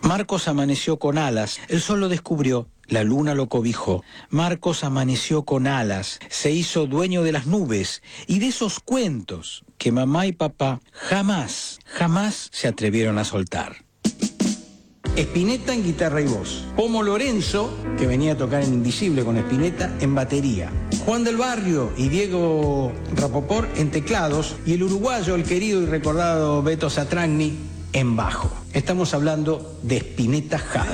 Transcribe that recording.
Marcos amaneció con alas, el sol lo descubrió, la luna lo cobijó. Marcos amaneció con alas, se hizo dueño de las nubes y de esos cuentos que mamá y papá jamás se atrevieron a soltar. Spinetta en guitarra y voz, Pomo Lorenzo, que venía a tocar en Invisible con Spinetta, en batería, Juan del Barrio y Diego Rapoport en teclados y el uruguayo, el querido y recordado Beto Satragni, en bajo. Estamos hablando de Spinetta Jade.